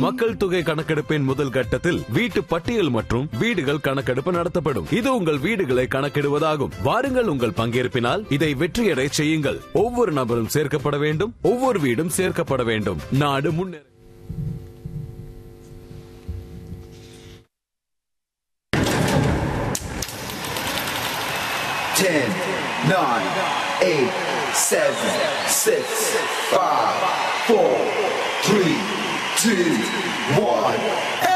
மக்கள் தொகை கணக்கெடுப்பின் முதல் கட்டத்தில் வீட்டு பட்டியல் மற்றும் வீடுகள் கணக்கெடுப்பு நடத்தப்படும். இது உங்கள் வீடுகளை கணக்கிடுவதாகும். வாருங்கள், உங்கள் பங்கேற்பினால் இதை வெற்றியடை செய்யுங்கள். ஒவ்வொரு நபரும் சேர்க்கப்பட வேண்டும், ஒவ்வொரு வீடும் சேர்க்கப்பட வேண்டும். நாடு முன்னேற. Ten, 9, 8, 7, 6, 5, 4, 3, 2, 1.